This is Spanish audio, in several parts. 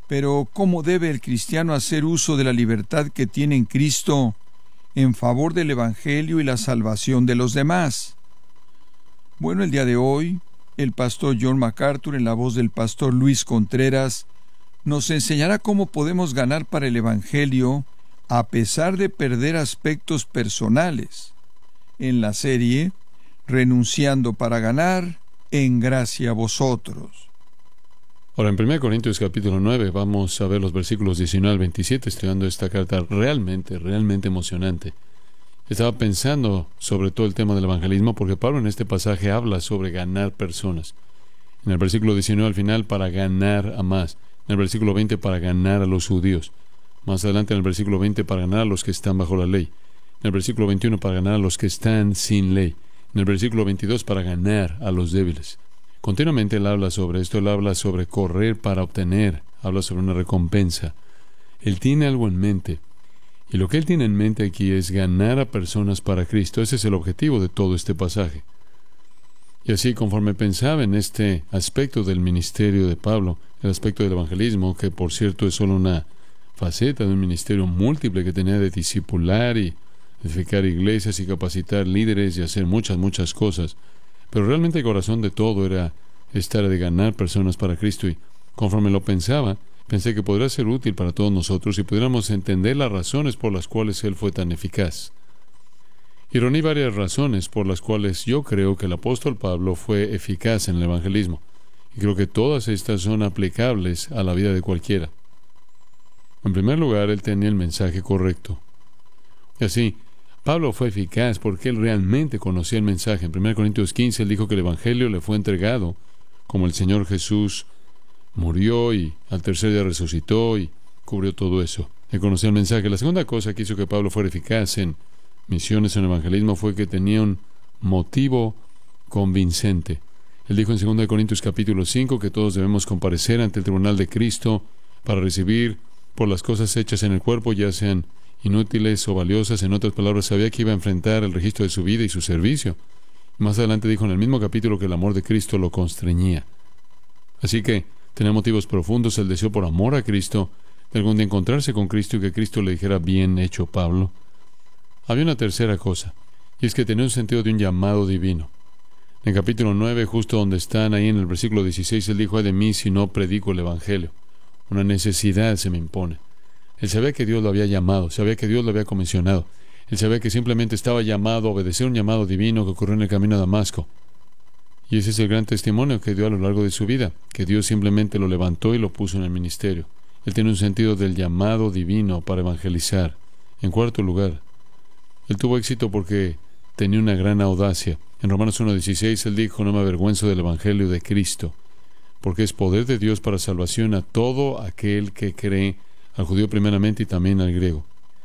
Pero, ¿cómo debe el cristiano hacer uso de la libertad que tiene en Cristo en favor del Evangelio y la salvación de los demás? Bueno, el día de hoy, el pastor John MacArthur, en la voz del pastor Luis Contreras, nos enseñará cómo podemos ganar para el Evangelio a pesar de perder aspectos personales, en la serie Renunciando para ganar, en gracia a vosotros. Ahora, en 1 Corintios capítulo 9 vamos a ver los versículos 19 al 27, estudiando esta carta realmente emocionante. Estaba pensando sobre todo el tema del evangelismo, porque Pablo en este pasaje habla sobre ganar personas. En el versículo 19 al final, para ganar a más. En el versículo 20, para ganar a los judíos. Más adelante en el versículo 20, para ganar a los que están bajo la ley. En el versículo 21, para ganar a los que están sin ley. En el versículo 22, para ganar a los débiles. Continuamente él habla sobre esto, él habla sobre correr para obtener, habla sobre una recompensa. Él tiene algo en mente, y lo que él tiene en mente aquí es ganar a personas para Cristo. Ese es el objetivo de todo este pasaje. Y así, conforme pensaba en este aspecto del ministerio de Pablo, el aspecto del evangelismo, que por cierto es solo una faceta de un ministerio múltiple que tenía de discipular y edificar iglesias y capacitar líderes y hacer muchas cosas, pero realmente el corazón de todo era estar de ganar personas para Cristo. Y conforme lo pensaba, pensé que podría ser útil para todos nosotros si pudiéramos entender las razones por las cuales Él fue tan eficaz. Y reuní varias razones por las cuales yo creo que el apóstol Pablo fue eficaz en el evangelismo. Y creo que todas estas son aplicables a la vida de cualquiera. En primer lugar, él tenía el mensaje correcto. Y así, Pablo fue eficaz porque él realmente conocía el mensaje. En 1 Corintios 15, él dijo que el evangelio le fue entregado como el Señor Jesús murió y al tercer día resucitó y cubrió todo eso. Él conocía el mensaje. La segunda cosa que hizo que Pablo fuera eficaz en misiones, en evangelismo, fue que tenía un motivo convincente. Él dijo en 2 Corintios capítulo 5 que todos debemos comparecer ante el tribunal de Cristo para recibir por las cosas hechas en el cuerpo, ya sean inútiles o valiosas. En otras palabras, sabía que iba a enfrentar el registro de su vida y su servicio. Más adelante dijo en el mismo capítulo que el amor de Cristo lo constreñía. Así que tenía motivos profundos, el deseo por amor a Cristo, de algún día encontrarse con Cristo y que Cristo le dijera: bien hecho, Pablo. Había una tercera cosa, y es que tenía un sentido de un llamado divino. En el capítulo 9, justo donde están ahí en el versículo 16, él dijo: ay de mí si no predico el evangelio. Una necesidad se me impone. Él sabía que Dios lo había llamado, sabía que Dios lo había comisionado. Él sabía que simplemente estaba llamado a obedecer un llamado divino que ocurrió en el camino a Damasco. Y ese es el gran testimonio que dio a lo largo de su vida, que Dios simplemente lo levantó y lo puso en el ministerio. Él tiene un sentido del llamado divino para evangelizar. En cuarto lugar, él tuvo éxito porque tenía una gran audacia. En Romanos 1:16 él dijo: no me avergüenzo del evangelio de Cristo, porque es poder de Dios para salvación a todo aquel que cree, al judío primeramente y también al griego.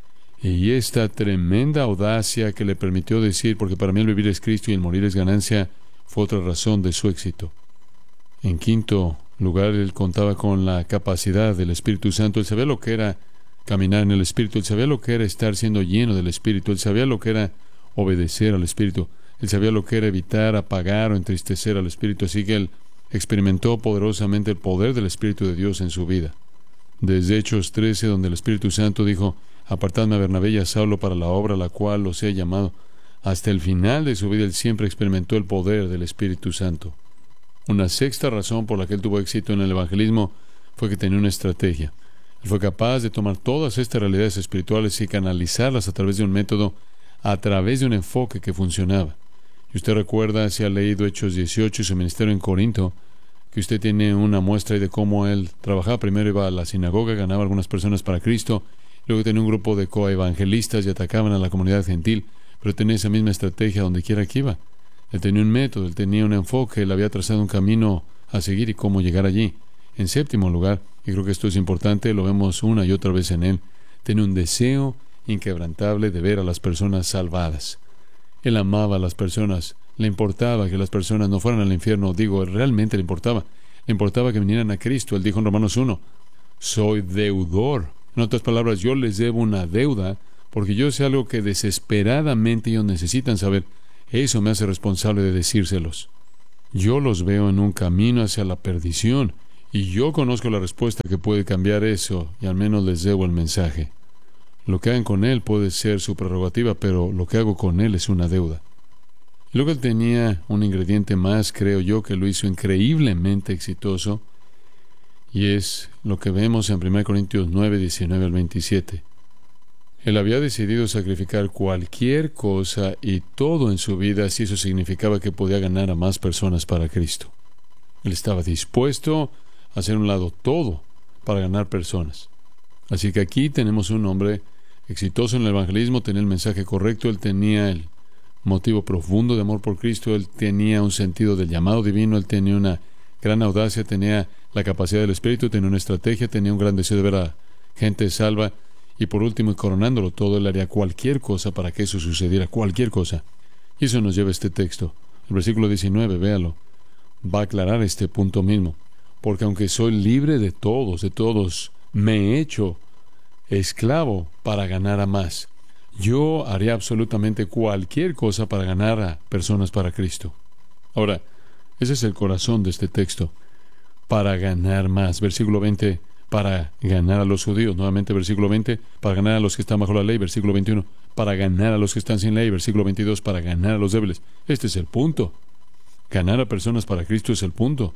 Y esta tremenda audacia que le permitió decir: porque para mí el vivir es Cristo y el morir es ganancia, fue otra razón de su éxito. En quinto lugar, él contaba con la capacidad del Espíritu Santo. Él sabía lo que era caminar en el Espíritu, él sabía lo que era estar siendo lleno del Espíritu, él sabía lo que era obedecer al Espíritu, él sabía lo que era evitar, apagar o entristecer al Espíritu. Así que él experimentó poderosamente el poder del Espíritu de Dios en su vida. Desde Hechos 13, donde el Espíritu Santo dijo: apartadme a Bernabé y a Saulo para la obra a la cual los he llamado, hasta el final de su vida él siempre experimentó el poder del Espíritu Santo. Una sexta razón por la que él tuvo éxito en el evangelismo fue que tenía una estrategia. Él fue capaz de tomar todas estas realidades espirituales y canalizarlas a través de un método, a través de un enfoque que funcionaba. Y usted recuerda, si ha leído Hechos 18 y su ministerio en Corinto, que usted tiene una muestra de cómo él trabajaba. Primero iba a la sinagoga, ganaba algunas personas para Cristo, luego tenía un grupo de coevangelistas y atacaban a la comunidad gentil, pero tenía esa misma estrategia donde quiera que iba. Él tenía un método, él tenía un enfoque, él había trazado un camino a seguir y cómo llegar allí. En séptimo lugar, y creo que esto es importante, lo vemos una y otra vez en él, tenía un deseo inquebrantable de ver a las personas salvadas. Él amaba a las personas, le importaba que las personas no fueran al infierno. Realmente le importaba que vinieran a Cristo. Él dijo en Romanos 1, soy deudor. En otras palabras, yo les debo una deuda, porque yo sé algo que desesperadamente ellos necesitan saber. Eso me hace responsable de decírselos. Yo los veo en un camino hacia la perdición, Y yo conozco la respuesta que puede cambiar eso, y al menos les debo el mensaje. Lo que hagan con él puede ser su prerrogativa, pero lo que hago con él es una deuda. Y luego él tenía un ingrediente más, creo yo, que lo hizo increíblemente exitoso, y es lo que vemos en 1 Corintios 9, 19 al 27. Él había decidido sacrificar cualquier cosa y todo en su vida si eso significaba que podía ganar a más personas para Cristo. Él estaba dispuesto a hacer a un lado todo para ganar personas. Así que aquí tenemos un hombre exitoso en el evangelismo, tenía el mensaje correcto, él tenía el motivo profundo de amor por Cristo, él tenía un sentido del llamado divino, él tenía una gran audacia, tenía la capacidad del Espíritu, tenía una estrategia, tenía un gran deseo de ver a gente salva, y por último, y coronándolo todo, él haría cualquier cosa para que eso sucediera, cualquier cosa. Y eso nos lleva a este texto. El versículo 19, véalo, va a aclarar este punto mismo. Porque aunque soy libre de todos, me he hecho esclavo para ganar a más. Yo haría absolutamente cualquier cosa para ganar a personas para Cristo. Ahora, ese es el corazón de este texto. Para ganar más. Versículo 20, para ganar a los judíos. Nuevamente, versículo 20, para ganar a los que están bajo la ley. Versículo 21, para ganar a los que están sin ley. Versículo 22, para ganar a los débiles. Este es el punto. Ganar a personas para Cristo es el punto.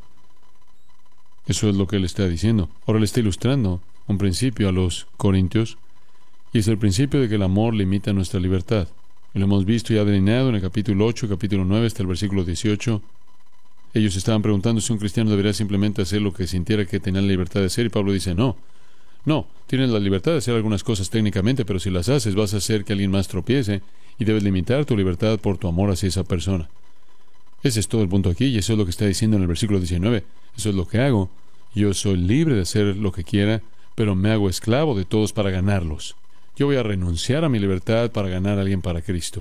Eso es lo que él está diciendo. Ahora le está ilustrando un principio a los corintios, y es el principio de que el amor limita nuestra libertad. Lo hemos visto ya delineado en el capítulo 8, capítulo 9, hasta el versículo 18. Ellos estaban preguntando si un cristiano debería simplemente hacer lo que sintiera que tenía la libertad de hacer, y Pablo dice, no, tienes la libertad de hacer algunas cosas técnicamente, pero si las haces vas a hacer que alguien más tropiece, y debes limitar tu libertad por tu amor hacia esa persona. Ese es todo el punto aquí, y eso es lo que está diciendo en el versículo 19. Eso es lo que hago. Yo soy libre de hacer lo que quiera, pero me hago esclavo de todos para ganarlos. Yo voy a renunciar a mi libertad para ganar a alguien para Cristo.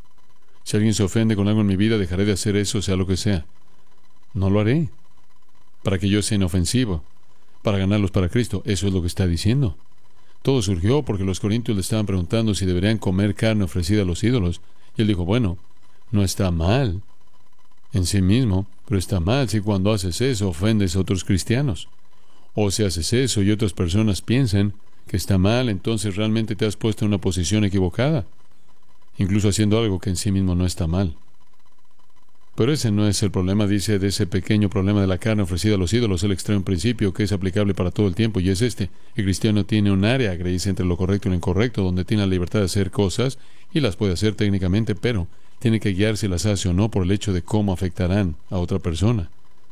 Si alguien se ofende con algo en mi vida, dejaré de hacer eso, sea lo que sea. No lo haré, para que yo sea inofensivo, para ganarlos para Cristo. Eso es lo que está diciendo. Todo surgió porque los corintios le estaban preguntando si deberían comer carne ofrecida a los ídolos. Y él dijo, bueno, no está mal en sí mismo, pero está mal si cuando haces eso ofendes a otros cristianos. O si haces eso y otras personas piensan que está mal, entonces realmente te has puesto en una posición equivocada, incluso haciendo algo que en sí mismo no está mal. Pero ese no es el problema, dice, de ese pequeño problema de la carne ofrecida a los ídolos. Él extrae un principio que es aplicable para todo el tiempo, y es este. El cristiano tiene un área gris entre lo correcto y lo incorrecto, donde tiene la libertad de hacer cosas, y las puede hacer técnicamente, pero tiene que guiar si las hace o no por el hecho de cómo afectarán a otra persona.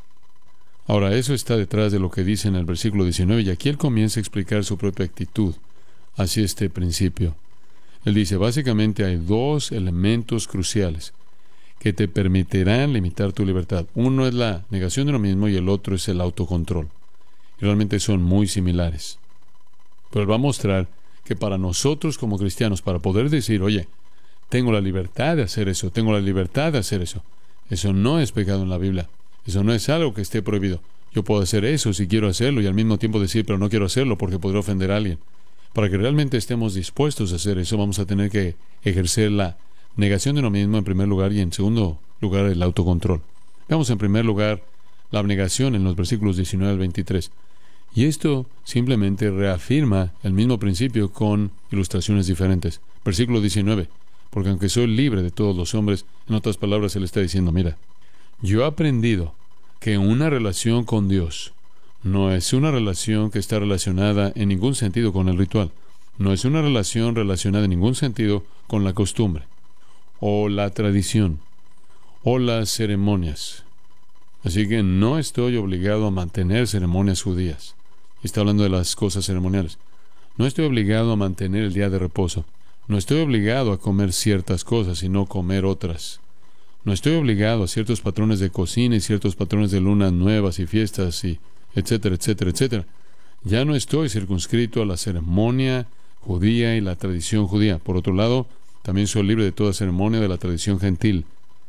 Ahora, eso está detrás de lo que dice en el versículo 19, y aquí él comienza a explicar su propia actitud hacia este principio. Él dice, básicamente hay dos elementos cruciales que te permitirán limitar tu libertad. Uno es la negación de uno mismo y el otro es el autocontrol. Y realmente son muy similares. Pero él va a mostrar que para nosotros como cristianos, para poder decir, oye, tengo la libertad de hacer eso, tengo la libertad de hacer eso, eso no es pecado en la Biblia. Eso no es algo que esté prohibido. Yo puedo hacer eso si quiero hacerlo y al mismo tiempo decir, pero no quiero hacerlo porque podría ofender a alguien. Para que realmente estemos dispuestos a hacer eso, vamos a tener que ejercer la negación de uno mismo en primer lugar, y en segundo lugar el autocontrol. Veamos en primer lugar la abnegación en los versículos 19 al 23. Y esto simplemente reafirma el mismo principio con ilustraciones diferentes. Versículo 19. Porque aunque soy libre de todos los hombres, en otras palabras él está diciendo, mira, yo he aprendido que una relación con Dios no es una relación que está relacionada en ningún sentido con el ritual. No es una relación relacionada en ningún sentido con la costumbre, o la tradición, o las ceremonias. Así que no estoy obligado a mantener ceremonias judías. Está hablando de las cosas ceremoniales. No estoy obligado a mantener el día de reposo. No estoy obligado a comer ciertas cosas y no comer otras. No estoy obligado a ciertos patrones de cocina y ciertos patrones de lunas nuevas y fiestas y etcétera, etcétera, etcétera. Ya no estoy circunscrito a la ceremonia judía y la tradición judía. Por otro lado, también soy libre de toda ceremonia de la tradición gentil.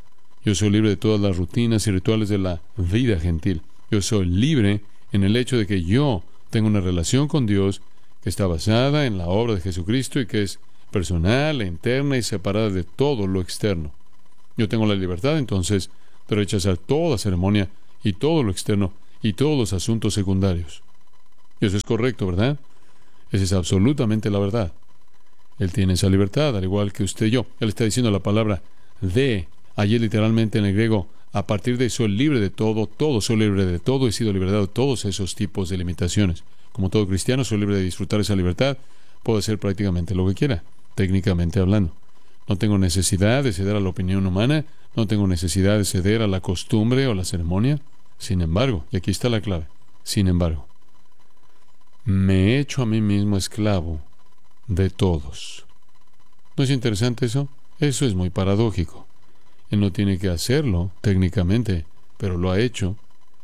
Yo soy libre de todas las rutinas y rituales de la vida gentil. Yo soy libre en el hecho de que yo tengo una relación con Dios que está basada en la obra de Jesucristo y que es personal, interna y separada de todo lo externo. Yo tengo la libertad, entonces, de rechazar toda ceremonia y todo lo externo y todos los asuntos secundarios. Y eso es correcto, ¿verdad? Esa es absolutamente la verdad. Él tiene esa libertad, al igual que usted y yo. Él está diciendo la palabra de, allí literalmente en el griego, a partir de soy libre de todo, soy libre de todo, he sido liberado de todos esos tipos de limitaciones. Como todo cristiano, soy libre de disfrutar esa libertad, puedo hacer prácticamente lo que quiera, técnicamente hablando. No tengo necesidad de ceder a la opinión humana, no tengo necesidad de ceder a la costumbre o la ceremonia. Sin embargo, y aquí está la clave, sin embargo, me he hecho a mí mismo esclavo de todos. ¿No es interesante eso? Eso es muy paradójico. Él no tiene que hacerlo, técnicamente, pero lo ha hecho.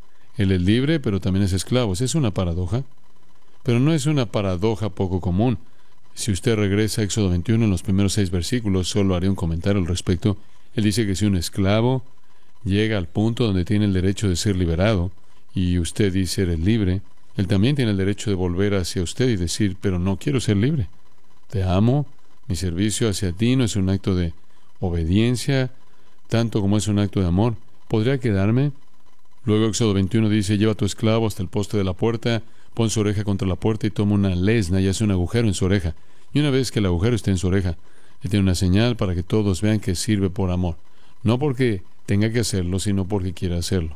Él es libre, pero también es esclavo. Es una paradoja, pero no es una paradoja poco común. Si usted regresa a Éxodo 21, en los primeros 6 versículos, solo haré un comentario al respecto. Él dice que si un esclavo llega al punto donde tiene el derecho de ser liberado, y usted dice eres libre, él también tiene el derecho de volver hacia usted y decir, pero no quiero ser libre. Te amo, mi servicio hacia ti no es un acto de obediencia, tanto como es un acto de amor. ¿Podría quedarme? Luego Éxodo 21 dice, lleva a tu esclavo hasta el poste de la puerta, pon su oreja contra la puerta y toma una lesna y hace un agujero en su oreja. Y una vez que el agujero esté en su oreja, él tiene una señal para que todos vean que sirve por amor. No porque tenga que hacerlo, sino porque quiere hacerlo.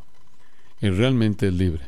Él realmente es libre.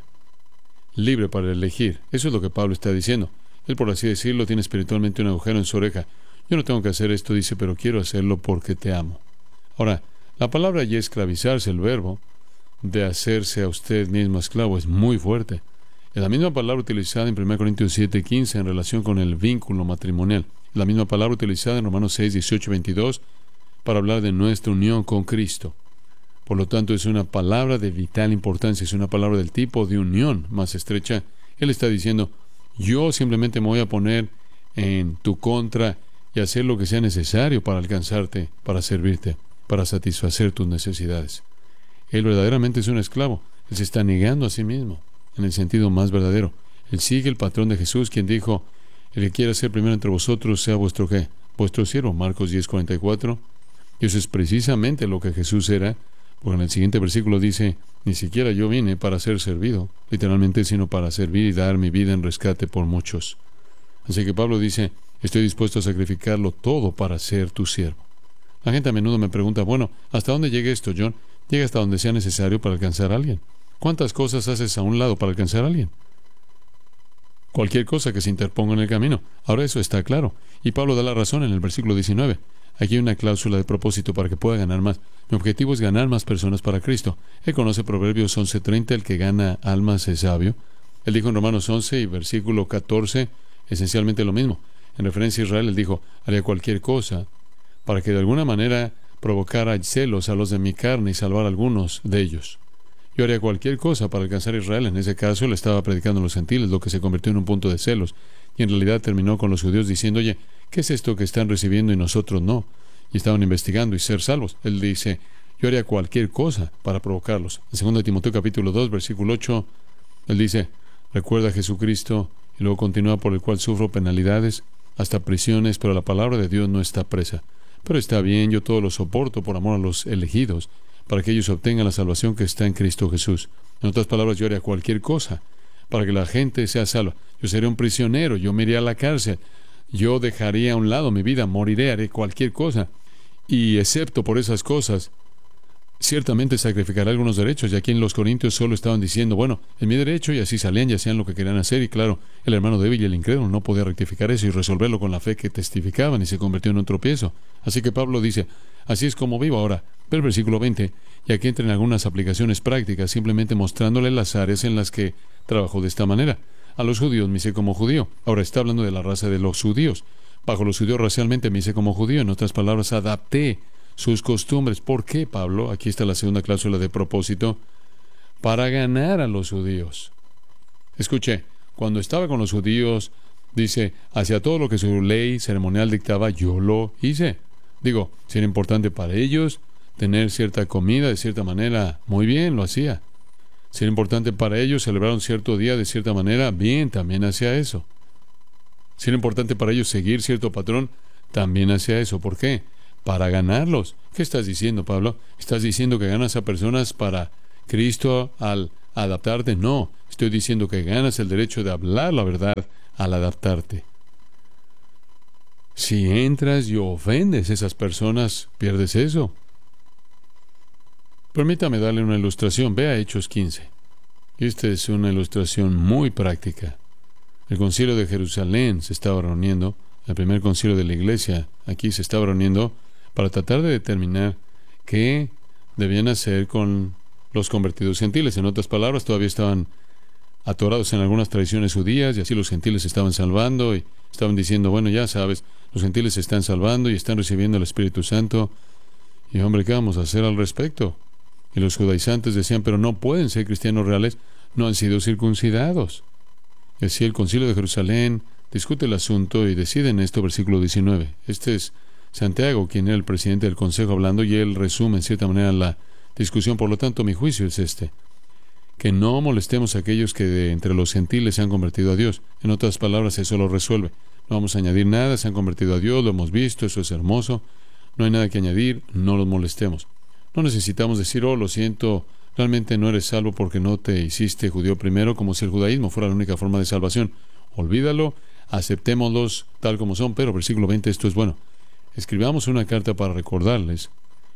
Libre para elegir. Eso es lo que Pablo está diciendo. Él, por así decirlo, tiene espiritualmente un agujero en su oreja. Yo no tengo que hacer esto, dice, pero quiero hacerlo porque te amo. Ahora, la palabra allí esclavizarse, el verbo de hacerse a usted mismo esclavo, es muy fuerte. Es la misma palabra utilizada en 1 Corintios 7:15 en relación con el vínculo matrimonial. La misma palabra utilizada en Romanos 6:18 y 22 para hablar de nuestra unión con Cristo. Por lo tanto, es una palabra de vital importancia, es una palabra del tipo de unión más estrecha. Él está diciendo, yo simplemente me voy a poner en tu contra y hacer lo que sea necesario para alcanzarte, para servirte, para satisfacer tus necesidades. Él verdaderamente es un esclavo. Él se está negando a sí mismo, en el sentido más verdadero. Él sigue el patrón de Jesús, quien dijo, el que quiera ser primero entre vosotros, sea vuestro ¿qué? Vuestro siervo, Marcos 10:44. Y eso es precisamente lo que Jesús era, porque en el siguiente versículo dice, ni siquiera yo vine para ser servido, literalmente, sino para servir y dar mi vida en rescate por muchos. Así que Pablo dice, estoy dispuesto a sacrificarlo todo para ser tu siervo. La gente a menudo me pregunta, bueno, ¿hasta dónde llega esto, John? Llega hasta donde sea necesario para alcanzar a alguien. ¿Cuántas cosas haces a un lado para alcanzar a alguien? Cualquier cosa que se interponga en el camino. Ahora eso está claro. Y Pablo da la razón en el versículo 19. Aquí hay una cláusula de propósito para que pueda ganar más. Mi objetivo es ganar más personas para Cristo. Él conoce Proverbios 11:30, el que gana almas es sabio. Él dijo en Romanos 11 y versículo 14, esencialmente lo mismo. En referencia a Israel, él dijo, haría cualquier cosa para que de alguna manera provocara celos a los de mi carne y salvar a algunos de ellos. Yo haría cualquier cosa para alcanzar a Israel. En ese caso, él estaba predicando a los gentiles, lo que se convirtió en un punto de celos. Y en realidad terminó con los judíos diciendo, oye, ¿qué es esto que están recibiendo y nosotros no? Y estaban investigando y ser salvos. Él dice, yo haría cualquier cosa para provocarlos. En 2 Timoteo capítulo 2, versículo 8, él dice, recuerda a Jesucristo, y luego continúa, por el cual sufro penalidades, hasta prisiones, pero la palabra de Dios no está presa. Pero está bien, yo todo lo soporto por amor a los elegidos, para que ellos obtengan la salvación que está en Cristo Jesús. En otras palabras, yo haría cualquier cosa para que la gente sea salva. Yo sería un prisionero, yo me iría a la cárcel, yo dejaría a un lado mi vida, moriré, haré cualquier cosa. Y excepto por esas cosas, ciertamente sacrificará algunos derechos. Y aquí en los Corintios solo estaban diciendo, bueno, es mi derecho, y así salían y hacían lo que querían hacer. Y claro, el hermano débil y el incrédulo no podía rectificar eso y resolverlo con la fe que testificaban, y se convirtió en un tropiezo. Así que Pablo dice, así es como vivo ahora. Ve el versículo 20, y aquí entran algunas aplicaciones prácticas, simplemente mostrándole las áreas en las que trabajó de esta manera. A los judíos me hice como judío. Ahora está hablando de la raza de los judíos. Bajo los judíos racialmente me hice como judío. En otras palabras, adapté sus costumbres. ¿Por qué, Pablo? Aquí está la segunda cláusula de propósito. Para ganar a los judíos. Escuche, cuando estaba con los judíos, dice, hacia todo lo que su ley ceremonial dictaba, yo lo hice. Digo, si era importante para ellos tener cierta comida de cierta manera, muy bien, lo hacía. Si era importante para ellos celebrar un cierto día de cierta manera, bien, también hacía eso. Si era importante para ellos seguir cierto patrón, también hacía eso. ¿Por qué? Para ganarlos. ¿Qué estás diciendo, Pablo? ¿Estás diciendo que ganas a personas para Cristo al adaptarte. No, estoy diciendo que ganas el derecho de hablar la verdad al adaptarte. Si entras y ofendes a esas personas, pierdes eso. Permítame darle una ilustración. Vea Hechos 15. Esta es una ilustración muy práctica. El concilio de Jerusalén se estaba reuniendo, el primer concilio de la iglesia aquí se estaba reuniendo para tratar de determinar qué debían hacer con los convertidos gentiles. En otras palabras, todavía estaban atorados en algunas tradiciones judías y así los gentiles se estaban salvando y estaban diciendo, bueno, ya sabes, los gentiles se están salvando y están recibiendo el Espíritu Santo. Y hombre, ¿qué vamos a hacer al respecto? Y los judaizantes decían, pero no pueden ser cristianos reales, no han sido circuncidados. Y así el concilio de Jerusalén discute el asunto y decide en esto, versículo 19. Este es Santiago, quien era el presidente del consejo hablando, y él resume en cierta manera la discusión. Por lo tanto, mi juicio es este: que no molestemos a aquellos que de entre los gentiles se han convertido a Dios. En otras palabras, eso lo resuelve. No vamos a añadir nada, se han convertido a Dios, lo hemos visto, eso es hermoso. No hay nada que añadir, no los molestemos. No necesitamos decir, oh, lo siento, realmente no eres salvo porque no te hiciste judío primero, como si el judaísmo fuera la única forma de salvación. Olvídalo, aceptémoslos tal como son. Pero versículo 20, esto es bueno. Escribamos una carta para recordarles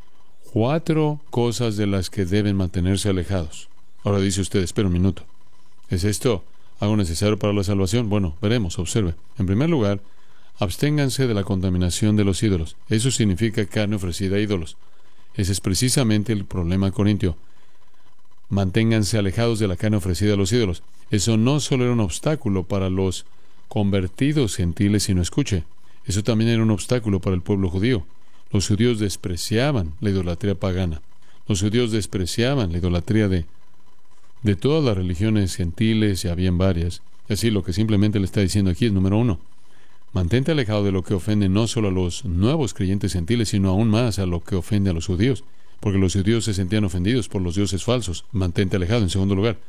4 cosas de las que deben mantenerse alejados. Ahora dice usted, espera un minuto. ¿Es esto algo necesario para la salvación? Bueno, veremos, observe. En primer lugar, absténganse de la contaminación de los ídolos. Eso significa carne ofrecida a ídolos. Ese es precisamente el problema corintio. Manténganse alejados de la carne ofrecida a los ídolos. Eso no solo era un obstáculo para los convertidos gentiles, sino, escuche, eso también era un obstáculo para el pueblo judío. Los judíos despreciaban la idolatría pagana. Los judíos despreciaban la idolatría de todas las religiones gentiles, y habían varias. Así, lo que simplemente le está diciendo aquí es, número 1, mantente alejado de lo que ofende no solo a los nuevos creyentes gentiles, sino aún más a lo que ofende a los judíos, porque los judíos se sentían ofendidos por los dioses falsos. Mantente alejado. En segundo lugar,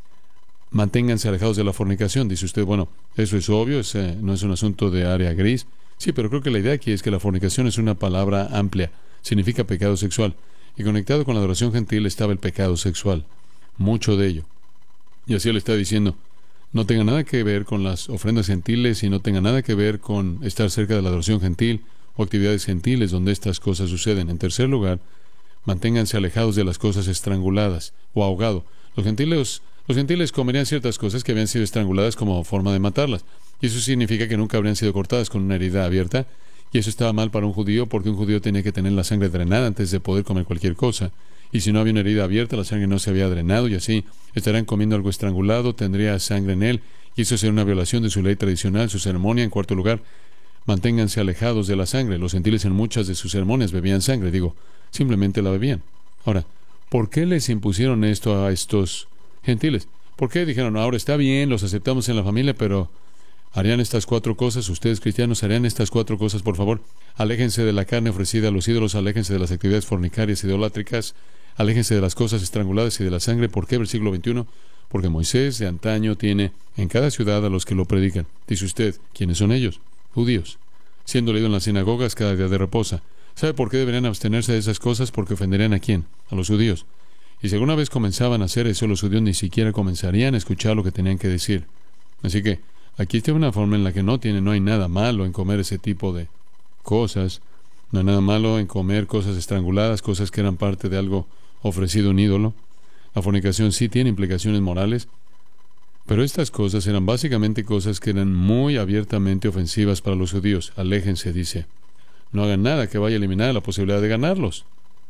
manténganse alejados de la fornicación. Dice usted, bueno, eso es obvio, no es un asunto de área gris. Sí, pero creo que la idea aquí es que la fornicación es una palabra amplia, significa pecado sexual, y conectado con la adoración gentil estaba el pecado sexual, mucho de ello. Y así él está diciendo, no tenga nada que ver con las ofrendas gentiles y no tenga nada que ver con estar cerca de la adoración gentil o actividades gentiles donde estas cosas suceden. En tercer lugar, manténganse alejados de las cosas estranguladas o ahogado. Los gentiles comerían ciertas cosas que habían sido estranguladas como forma de matarlas, y eso significa que nunca habrían sido cortadas con una herida abierta, y eso estaba mal para un judío porque un judío tenía que tener la sangre drenada antes de poder comer cualquier cosa. Y si no había una herida abierta, la sangre no se había drenado, y así estarían comiendo algo estrangulado, tendría sangre en él, y eso sería una violación de su ley tradicional, su ceremonia. En cuarto lugar, manténganse alejados de la sangre. Los gentiles en muchas de sus ceremonias bebían sangre, simplemente la bebían. Ahora, ¿por qué les impusieron esto a estos gentiles? ¿Por qué dijeron, ahora está bien, los aceptamos en la familia, pero harían estas 4 cosas? Ustedes cristianos harían estas 4 cosas, por favor. Aléjense de la carne ofrecida a los ídolos, aléjense de las actividades fornicarias, idolátricas, aléjense de las cosas estranguladas y de la sangre. ¿Por qué? Versículo 21. Porque Moisés de antaño tiene en cada ciudad a los que lo predican. Dice usted, ¿quiénes son ellos? Judíos, siendo leído en las sinagogas cada día de reposo. ¿Sabe por qué deberían abstenerse de esas cosas? Porque ofenderían ¿a quién? A los judíos. Y si alguna vez comenzaban a hacer eso, los judíos ni siquiera comenzarían a escuchar lo que tenían que decir. Así que aquí está una forma en la que no hay nada malo en comer ese tipo de cosas. No hay nada malo en comer cosas estranguladas, cosas que eran parte de algo ofrecido a un ídolo. La fornicación sí tiene implicaciones morales, pero estas cosas eran básicamente cosas que eran muy abiertamente ofensivas para los judíos. Aléjense, dice. No hagan nada que vaya a eliminar la posibilidad de ganarlos.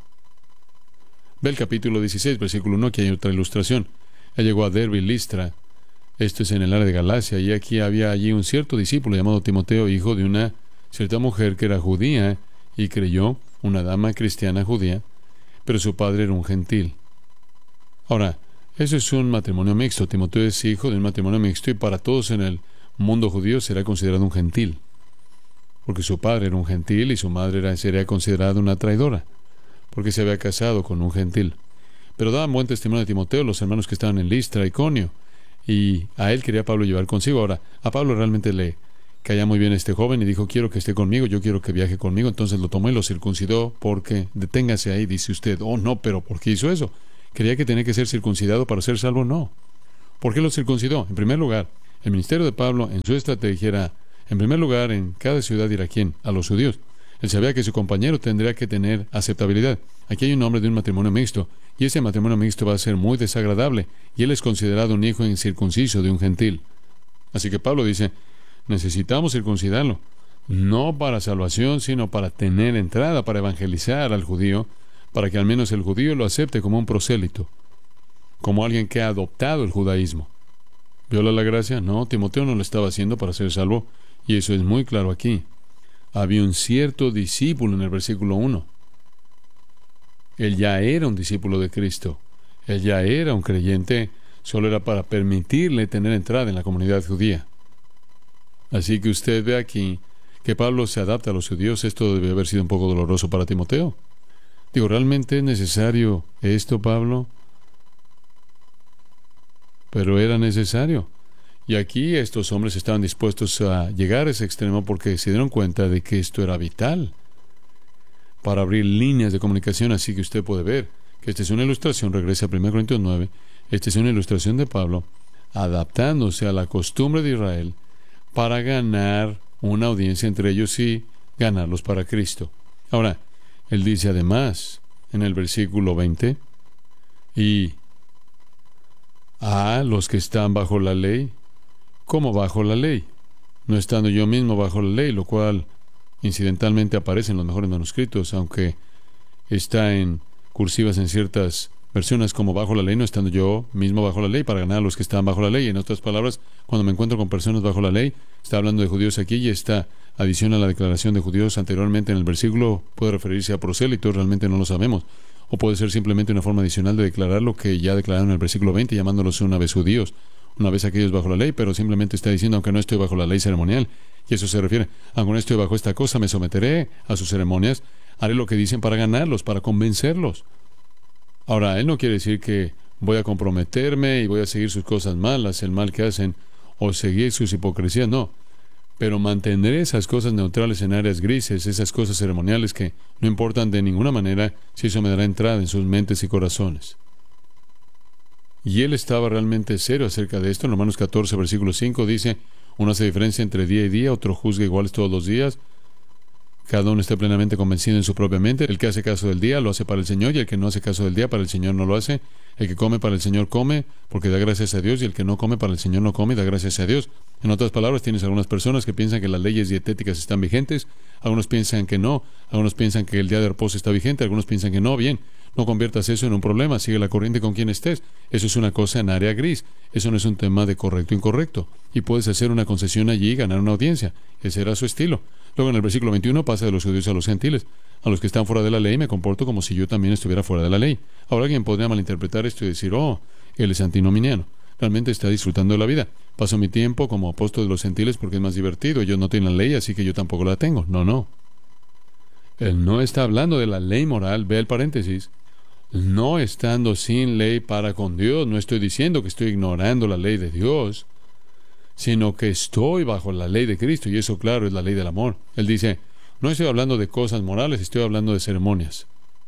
Ve el capítulo 16, versículo 1, que hay otra ilustración. Él llegó a Derbe y Listra. Esto es en el área de Galacia, y aquí había allí un cierto discípulo llamado Timoteo, hijo de una cierta mujer que era judía y creyó, una dama cristiana judía, pero su padre era un gentil. Ahora, eso es un matrimonio mixto. Timoteo es hijo de un matrimonio mixto y para todos en el mundo judío será considerado un gentil, porque su padre era un gentil y su madre sería considerada una traidora, porque se había casado con un gentil. Pero daban buen testimonio de Timoteo los hermanos que estaban en Listra, Iconio, y a él quería Pablo llevar consigo. Ahora, a Pablo realmente le caía muy bien este joven y dijo, quiero que esté conmigo, yo quiero que viaje conmigo. Entonces lo tomó y lo circuncidó porque, deténgase ahí, dice usted, oh no, pero ¿por qué hizo eso? ¿Creía que tenía que ser circuncidado para ser salvo? No. ¿Por qué lo circuncidó? En primer lugar, el ministerio de Pablo en su estrategia era, en primer lugar, en cada ciudad ir a quién, a los judíos. Él sabía que su compañero tendría que tener aceptabilidad. Aquí hay un hombre de un matrimonio mixto, y ese matrimonio mixto va a ser muy desagradable, y él es considerado un hijo incircunciso de un gentil. Así que Pablo dice, necesitamos circuncidarlo, no para salvación, sino para tener entrada, para evangelizar al judío, para que al menos el judío lo acepte como un prosélito, como alguien que ha adoptado el judaísmo. ¿Viola la gracia? No, Timoteo no lo estaba haciendo para ser salvo, y eso es muy claro aquí. Había un cierto discípulo en el versículo 1. Él ya era un discípulo de Cristo. Él ya era un creyente, solo era para permitirle tener entrada en la comunidad judía. Así que usted ve aquí que Pablo se adapta a los judíos. Esto debe haber sido un poco doloroso para Timoteo. Digo, ¿realmente es necesario esto, Pablo? Pero era necesario. Y aquí estos hombres estaban dispuestos a llegar a ese extremo porque se dieron cuenta de que esto era vital para abrir líneas de comunicación. Así que usted puede ver que esta es una ilustración, regresa a 1 Corintios 9, esta es una ilustración de Pablo adaptándose a la costumbre de Israel para ganar una audiencia entre ellos y ganarlos para Cristo. Ahora, él dice además en el versículo 20, y a los que están bajo la ley, ¿cómo bajo la ley? No estando yo mismo bajo la ley, lo cual incidentalmente aparece en los mejores manuscritos, aunque está en cursivas en ciertas versiones como bajo la ley, no estando yo mismo bajo la ley, para ganar a los que están bajo la ley. En otras palabras, cuando me encuentro con personas bajo la ley, está hablando de judíos aquí, y esta adición a la declaración de judíos anteriormente en el versículo puede referirse a prosélitos, realmente no lo sabemos, o puede ser simplemente una forma adicional de declarar lo que ya declararon en el versículo 20, llamándolos una vez judíos, una vez aquellos bajo la ley, pero simplemente está diciendo, aunque no estoy bajo la ley ceremonial, y eso se refiere, aunque no estoy bajo esta cosa, me someteré a sus ceremonias, haré lo que dicen para ganarlos, para convencerlos. Ahora, él no quiere decir que voy a comprometerme y voy a seguir sus cosas malas, el mal que hacen, o seguir sus hipocresías, no. Pero mantendré esas cosas neutrales en áreas grises, esas cosas ceremoniales que no importan de ninguna manera si eso me dará entrada en sus mentes y corazones. Y él estaba realmente serio acerca de esto. En Romanos 14, versículo 5 dice, uno hace diferencia entre día y día, otro juzga iguales todos los días. Cada uno está plenamente convencido en su propia mente. El que hace caso del día lo hace para el Señor, y el que no hace caso del día para el Señor no lo hace. El que come para el Señor come, porque da gracias a Dios, y el que no come para el Señor no come y da gracias a Dios. En otras palabras, tienes algunas personas que piensan que las leyes dietéticas están vigentes, algunos piensan que no, algunos piensan que el día de reposo está vigente, algunos piensan que no. Bien, no conviertas eso en un problema, sigue la corriente con quien estés. Eso es una cosa en área gris, eso no es un tema de correcto o incorrecto, y puedes hacer una concesión allí y ganar una audiencia. Ese era su estilo. Luego en el versículo 21 pasa de los judíos a los gentiles. A los que están fuera de la ley me comporto como si yo también estuviera fuera de la ley. Ahora alguien podría malinterpretar esto y decir, oh, él es antinominiano. Realmente está disfrutando de la vida. Paso mi tiempo como apóstol de los gentiles porque es más divertido. Ellos no tienen la ley, así que yo tampoco la tengo. No, no. Él no está hablando de la ley moral. Ve el paréntesis. No estando sin ley para con Dios. No estoy diciendo que estoy ignorando la ley de Dios, sino que estoy bajo la ley de Cristo, y eso, claro, es la ley del amor. Él dice, no estoy hablando de cosas morales, estoy hablando de ceremonias.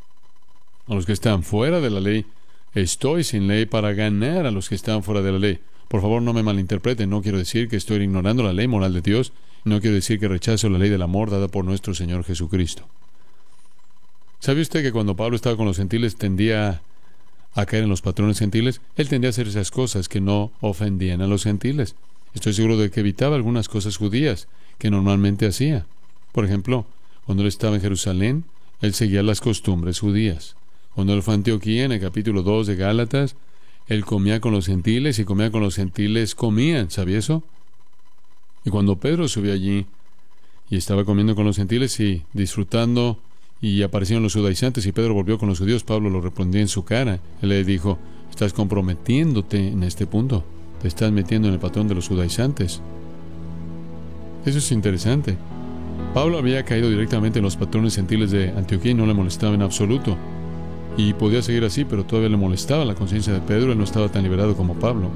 A los que están fuera de la ley, estoy sin ley para ganar a los que están fuera de la ley. Por favor, no me malinterpreten, no quiero decir que estoy ignorando la ley moral de Dios, no quiero decir que rechazo la ley del amor dada por nuestro Señor Jesucristo. ¿Sabe usted que cuando Pablo estaba con los gentiles tendía a caer en los patrones gentiles? Él tendía a hacer esas cosas que no ofendían a los gentiles. Estoy seguro de que evitaba algunas cosas judías que normalmente hacía. Por ejemplo, cuando él estaba en Jerusalén, él seguía las costumbres judías. Cuando él fue a Antioquía, en el capítulo 2 de Gálatas, él comía con los gentiles, y comía con los gentiles, comían, ¿sabía eso? Y cuando Pedro subió allí y estaba comiendo con los gentiles y disfrutando, y aparecieron los judaizantes, y Pedro volvió con los judíos, Pablo lo reprendió en su cara. Él le dijo, estás comprometiéndote en este punto. Te estás metiendo en el patrón de los judaizantes. Eso es interesante. Pablo había caído directamente en los patrones gentiles de Antioquía y no le molestaba en absoluto. Y podía seguir así, pero todavía le molestaba la conciencia de Pedro. Él no estaba tan liberado como Pablo.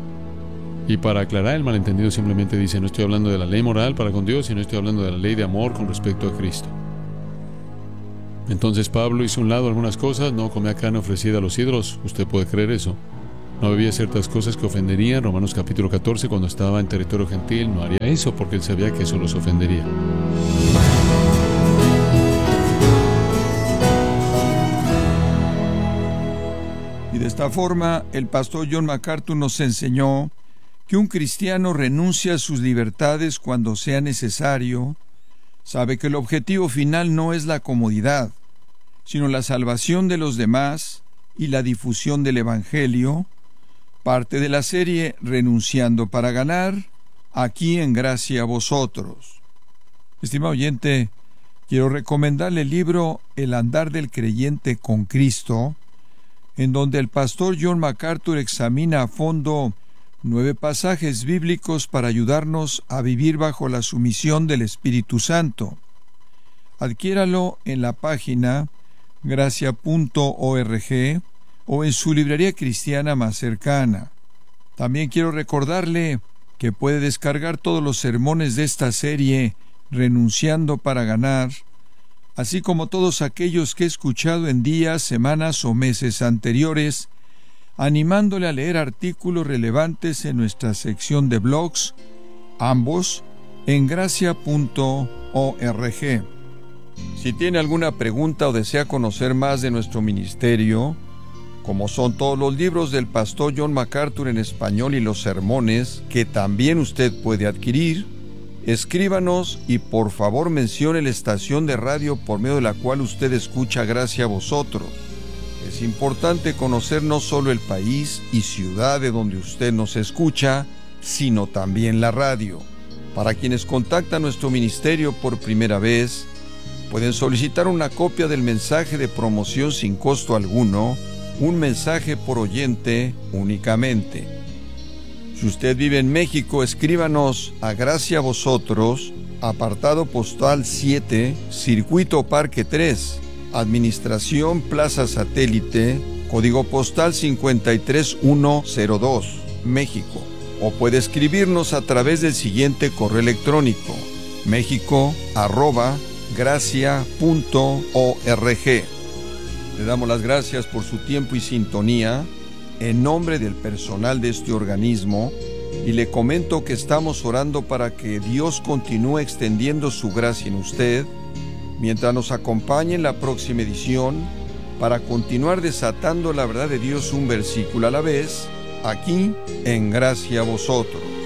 Y para aclarar el malentendido, simplemente dice, no estoy hablando de la ley moral para con Dios, sino estoy hablando de la ley de amor con respecto a Cristo. Entonces Pablo hizo a un lado algunas cosas, no comía carne ofrecida a los ídolos. ¿Usted puede creer eso? No bebía ciertas cosas que ofenderían. Romanos capítulo 14, cuando estaba en territorio gentil, no haría eso porque él sabía que eso los ofendería. Y de esta forma, el pastor John MacArthur nos enseñó que un cristiano renuncia a sus libertades cuando sea necesario, sabe que el objetivo final no es la comodidad, sino la salvación de los demás y la difusión del Evangelio, parte de la serie Renunciando para Ganar, aquí en Gracia a Vosotros. Estimado oyente, quiero recomendarle el libro El andar del creyente con Cristo, en donde el pastor John MacArthur examina a fondo 9 pasajes bíblicos para ayudarnos a vivir bajo la sumisión del Espíritu Santo. Adquiéralo en la página gracia.org o en su librería cristiana más cercana. También quiero recordarle que puede descargar todos los sermones de esta serie Renunciando para Ganar, así como todos aquellos que he escuchado en días, semanas o meses anteriores, animándole a leer artículos relevantes en nuestra sección de blogs, ambos en gracia.org. Si tiene alguna pregunta o desea conocer más de nuestro ministerio, como son todos los libros del pastor John MacArthur en español y los sermones que también usted puede adquirir, escríbanos y por favor mencione la estación de radio por medio de la cual usted escucha Gracia a Vosotros. Es importante conocer no solo el país y ciudad de donde usted nos escucha, sino también la radio. Para quienes contactan nuestro ministerio por primera vez, pueden solicitar una copia del mensaje de promoción sin costo alguno, un mensaje por oyente únicamente. Si usted vive en México, escríbanos a Gracia a Vosotros, apartado postal 7, Circuito Parque 3, Administración Plaza Satélite, código postal 53102, México. O puede escribirnos a través del siguiente correo electrónico: mexico@gracia.org. Le damos las gracias por su tiempo y sintonía en nombre del personal de este organismo y le comento que estamos orando para que Dios continúe extendiendo su gracia en usted mientras nos acompañe en la próxima edición para continuar desatando la verdad de Dios un versículo a la vez, aquí en Gracia a Vosotros.